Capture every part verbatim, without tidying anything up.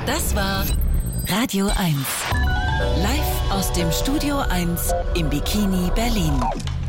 Das war Radio eins. Live aus dem Studio eins im Bikini Berlin.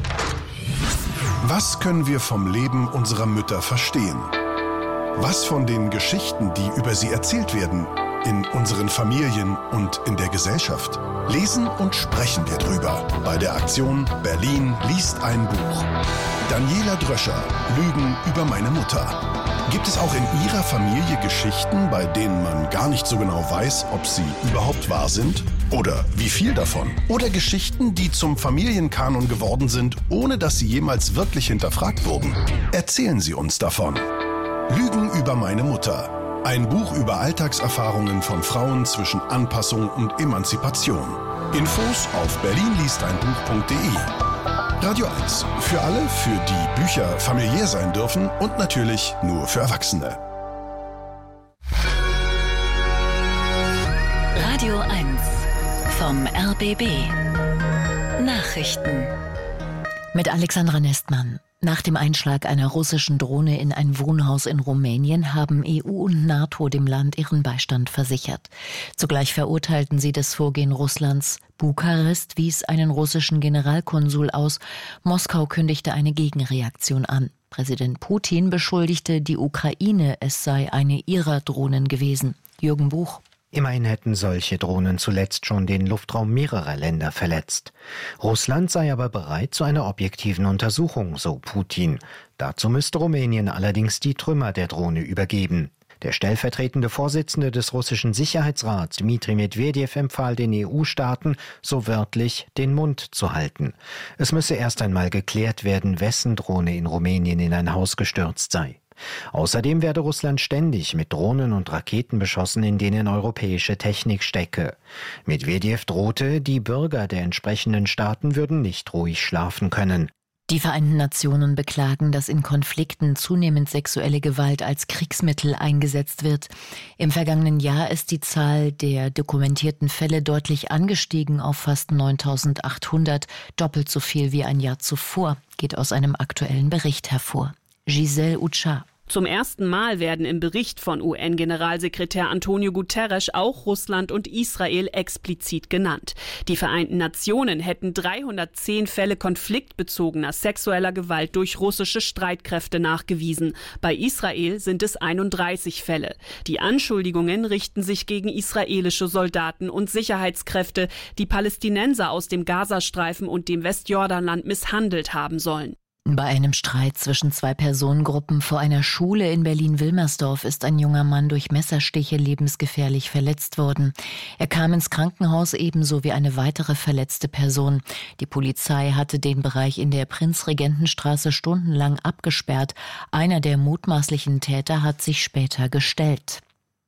Was können wir vom Leben unserer Mütter verstehen? Was von den Geschichten, die über sie erzählt werden, in unseren Familien und in der Gesellschaft? Lesen und sprechen wir drüber bei der Aktion Berlin liest ein Buch. Daniela Dröscher, Lügen über meine Mutter. Gibt es auch in Ihrer Familie Geschichten, bei denen man gar nicht so genau weiß, ob sie überhaupt wahr sind? Oder wie viel davon? Oder Geschichten, die zum Familienkanon geworden sind, ohne dass sie jemals wirklich hinterfragt wurden? Erzählen Sie uns davon. Lügen über meine Mutter. Ein Buch über Alltagserfahrungen von Frauen zwischen Anpassung und Emanzipation. Infos auf berlin liest ein buch punkt de. Radio eins. Für alle, für die Bücher familiär sein dürfen und natürlich nur für Erwachsene. Radio eins vom R B B. Nachrichten. Mit Alexandra Nestmann. Nach dem Einschlag einer russischen Drohne in ein Wohnhaus in Rumänien haben E U und NATO dem Land ihren Beistand versichert. Zugleich verurteilten sie das Vorgehen Russlands. Bukarest wies einen russischen Generalkonsul aus. Moskau kündigte eine Gegenreaktion an. Präsident Putin beschuldigte die Ukraine, es sei eine ihrer Drohnen gewesen. Jürgen Buch. Immerhin hätten solche Drohnen zuletzt schon den Luftraum mehrerer Länder verletzt. Russland sei aber bereit zu einer objektiven Untersuchung, so Putin. Dazu müsste Rumänien allerdings die Trümmer der Drohne übergeben. Der stellvertretende Vorsitzende des russischen Sicherheitsrats, Dmitri Medvedev, empfahl den E U-Staaten, so wörtlich, den Mund zu halten. Es müsse erst einmal geklärt werden, wessen Drohne in Rumänien in ein Haus gestürzt sei. Außerdem werde Russland ständig mit Drohnen und Raketen beschossen, in denen europäische Technik stecke. Medvedev drohte, die Bürger der entsprechenden Staaten würden nicht ruhig schlafen können. Die Vereinten Nationen beklagen, dass in Konflikten zunehmend sexuelle Gewalt als Kriegsmittel eingesetzt wird. Im vergangenen Jahr ist die Zahl der dokumentierten Fälle deutlich angestiegen auf fast neuntausendachthundert, doppelt so viel wie ein Jahr zuvor, geht aus einem aktuellen Bericht hervor. Giselle Ucha. Zum ersten Mal werden im Bericht von U N-Generalsekretär Antonio Guterres auch Russland und Israel explizit genannt. Die Vereinten Nationen hätten dreihundertzehn Fälle konfliktbezogener sexueller Gewalt durch russische Streitkräfte nachgewiesen. Bei Israel sind es einunddreißig Fälle. Die Anschuldigungen richten sich gegen israelische Soldaten und Sicherheitskräfte, die Palästinenser aus dem Gazastreifen und dem Westjordanland misshandelt haben sollen. Bei einem Streit zwischen zwei Personengruppen vor einer Schule in Berlin-Wilmersdorf ist ein junger Mann durch Messerstiche lebensgefährlich verletzt worden. Er kam ins Krankenhaus, ebenso wie eine weitere verletzte Person. Die Polizei hatte den Bereich in der Prinzregentenstraße stundenlang abgesperrt. Einer der mutmaßlichen Täter hat sich später gestellt.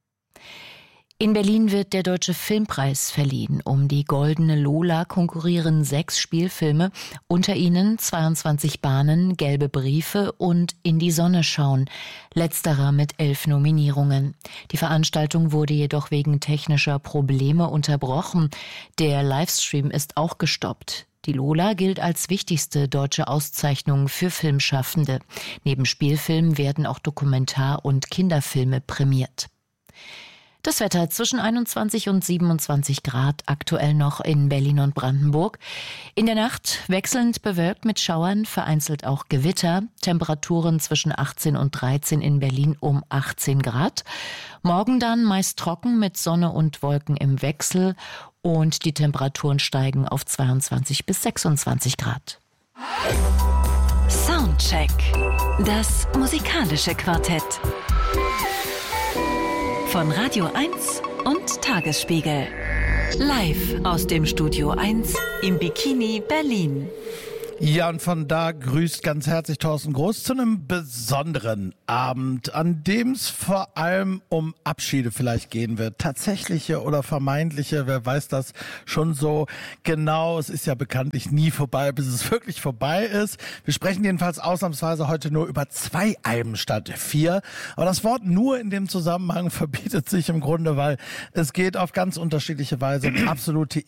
In Berlin wird der Deutsche Filmpreis verliehen. Um die Goldene Lola konkurrieren sechs Spielfilme, unter ihnen zweiundzwanzig Bahnen, Gelbe Briefe und In die Sonne schauen. Letzterer mit elf Nominierungen. Die Veranstaltung wurde jedoch wegen technischer Probleme unterbrochen. Der Livestream ist auch gestoppt. Die Lola gilt als wichtigste deutsche Auszeichnung für Filmschaffende. Neben Spielfilmen werden auch Dokumentar- und Kinderfilme prämiert. Das Wetter zwischen einundzwanzig und siebenundzwanzig Grad, aktuell noch in Berlin und Brandenburg. In der Nacht wechselnd bewölkt mit Schauern, vereinzelt auch Gewitter. Temperaturen zwischen achtzehn und dreizehn in Berlin um achtzehn Grad. Morgen dann meist trocken mit Sonne und Wolken im Wechsel. Und die Temperaturen steigen auf zweiundzwanzig bis sechsundzwanzig Grad. Soundcheck. Das musikalische Quartett. Von Radio eins und Tagesspiegel. Live aus dem Studio eins im Bikini Berlin. Ja, und von da grüßt ganz herzlich Thorsten Groß zu einem besonderen Abend, an dem es vor allem um Abschiede vielleicht gehen wird. Tatsächliche oder vermeintliche, wer weiß das schon so genau. Es ist ja bekanntlich nie vorbei, bis es wirklich vorbei ist. Wir sprechen jedenfalls ausnahmsweise heute nur über zwei Alben statt vier. Aber das Wort nur in dem Zusammenhang verbietet sich im Grunde, weil es geht auf ganz unterschiedliche Weise um absolute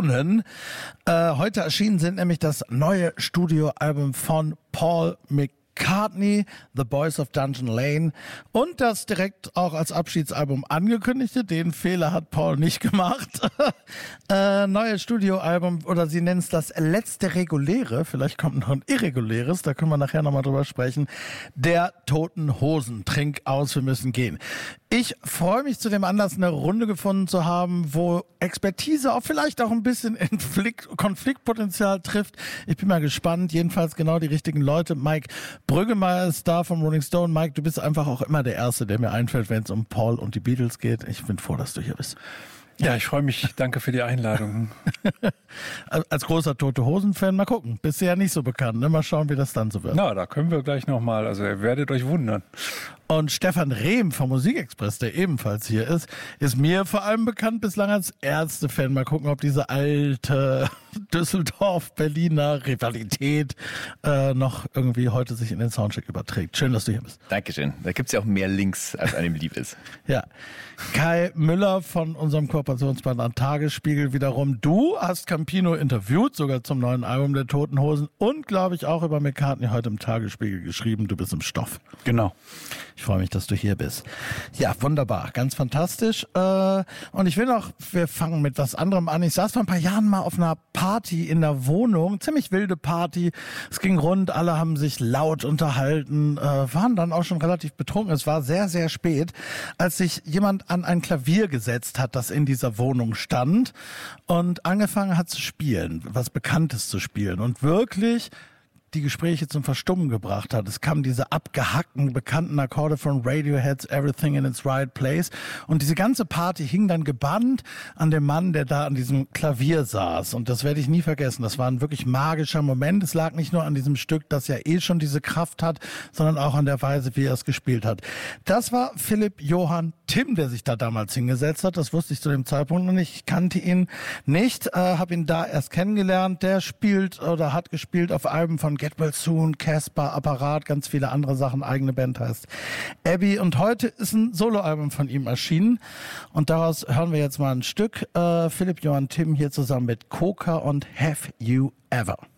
Ikonen. Äh, heute erschienen sind nämlich das neue Studioalbum von Paul McCartney McCartney, The Boys of Dungeon Lane und das direkt auch als Abschiedsalbum angekündigte, den Fehler hat Paul nicht gemacht, äh, neues Studioalbum, oder sie nennen es das letzte reguläre, vielleicht kommt noch ein irreguläres, da können wir nachher nochmal drüber sprechen, der Toten Hosen. Trink aus, wir müssen gehen. Ich freue mich zu dem Anlass, eine Runde gefunden zu haben, wo Expertise auch vielleicht auch ein bisschen Konflikt, Konfliktpotenzial trifft. Ich bin mal gespannt, jedenfalls genau die richtigen Leute. Mike Brüggemeier ist da vom Rolling Stone. Mike, du bist einfach auch immer der Erste, der mir einfällt, wenn es um Paul und die Beatles geht. Ich bin froh, dass du hier bist. Ja, ich freue mich. Danke für die Einladung. Als großer Tote Hosen-Fan, mal gucken. Bist du ja nicht so bekannt, ne? Mal schauen, wie das dann so wird. Na, da können wir gleich nochmal, also ihr werdet euch wundern. Und Stefan Rehm vom Musikexpress, der ebenfalls hier ist, ist mir vor allem bekannt bislang als Ärzte-Fan. Mal gucken, ob diese alte Düsseldorf-Berliner Rivalität äh, noch irgendwie heute sich in den Soundcheck überträgt. Schön, dass du hier bist. Dankeschön. Da gibt es ja auch mehr Links, als einem lieb ist. Ja. Kai Müller von unserem Kooperationspartner Tagesspiegel wiederum. Du hast Campino interviewt, sogar zum neuen Album der Toten Hosen und, glaube ich, auch über McCartney heute im Tagesspiegel geschrieben. Du bist im Stoff. Genau. Ich freue mich, dass du hier bist. Ja, wunderbar, ganz fantastisch. Äh, und ich will noch, wir fangen mit was anderem an. Ich saß vor ein paar Jahren mal auf einer Party in der Wohnung, ziemlich wilde Party. Es ging rund, alle haben sich laut unterhalten, äh, waren dann auch schon relativ betrunken. Es war sehr, sehr spät, als sich jemand an ein Klavier gesetzt hat, das in dieser Wohnung stand und angefangen hat zu spielen, was Bekanntes zu spielen. Und wirklich die Gespräche zum Verstummen gebracht hat. Es kamen diese abgehackten, bekannten Akkorde von Radiohead's Everything in its Right Place. Und diese ganze Party hing dann gebannt an dem Mann, der da an diesem Klavier saß. Und das werde ich nie vergessen. Das war ein wirklich magischer Moment. Es lag nicht nur an diesem Stück, das ja eh schon diese Kraft hat, sondern auch an der Weise, wie er es gespielt hat. Das war Philipp Johann Timm, der sich da damals hingesetzt hat. Das wusste ich zu dem Zeitpunkt noch nicht. Ich kannte ihn nicht, äh, habe ihn da erst kennengelernt. Der spielt oder hat gespielt auf Alben von Get Well Soon, Casper, Apparat, ganz viele andere Sachen. Eigene Band heißt Abby. Und heute ist ein Soloalbum von ihm erschienen. Und daraus hören wir jetzt mal ein Stück. Äh, Philipp Johann Timm hier zusammen mit Coca und Have You Ever.